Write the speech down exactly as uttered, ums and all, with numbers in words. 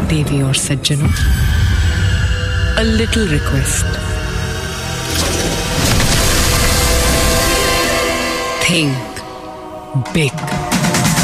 देवी और सज्जनों, a little request. Think big.